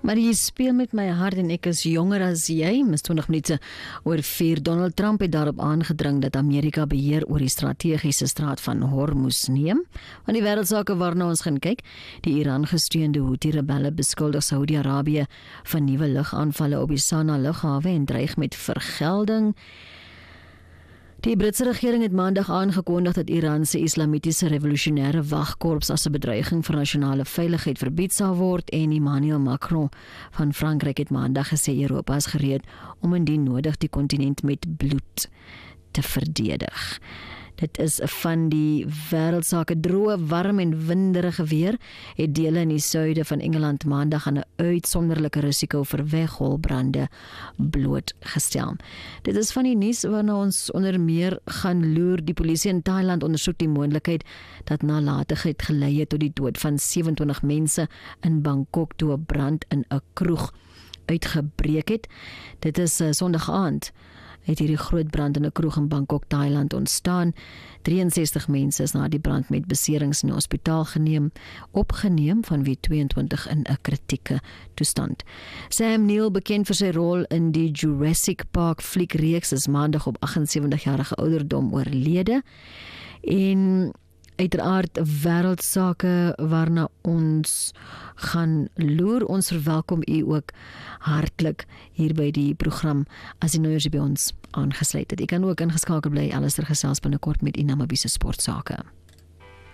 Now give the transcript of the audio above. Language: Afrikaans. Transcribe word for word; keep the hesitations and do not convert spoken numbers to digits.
Maar jy speel met my hart en ek is jonger as jy. Mis twintig minute oor vier. Donald Trump het daarop aangedring dat Amerika beheer oor die strategiese straat van Hormuz neem. Van die wêreldsake waarna ons gaan kyk, die Iran-gesteunde Houthi-rebelle beskuldig Saudi-Arabië van nuwe lugaanvalle op die Sanaa lughawe en dreig met vergelding. Die Britse regering het maandag aangekondig dat Iran se Islamitiese Revolusionêre Wagkorps as 'n bedreiging vir nasionale veiligheid verbied sal word en Emmanuel Macron van Frankryk het maandag gesê Europa is gereed om indien nodig die kontinent met bloed te verdedig. Dit is van die wêreldsake. Droë, warm en winderige weer het dele in die suide van Engeland maandag aan 'n uitsonderlike risiko vir weggolbrande blootgestel. Dit is van die nuus waarna ons onder meer gaan loer. Die polisie in Thailand ondersoek die moontlikheid dat nalatigheid gelei het tot die dood van sewe-en-twintig mense in Bangkok toe 'n brand in 'n kroeg uitgebreek het. Dit is uh, Sondag aand het hierdie groot brand in 'n kroeg in Bangkok, Thailand ontstaan. drieënsestig mense is na die brand met beserings in die hospitaal geneem, opgeneem, van wie twee-en-twintig in 'n kritieke toestand. Sam Neill, bekend vir sy rol in die Jurassic Park fliekreeks, is maandag op agt-en-sewentig-jarige ouderdom oorlede. En uiteraard wêreldsake waarna ons gaan loer. Ons verwelkom u ook hartlik hier by die program as u nou eers by ons aangesluit het. U kan ook ingeskakel bly, Alistair gesels binnekort met Ina Mabie se sportsake.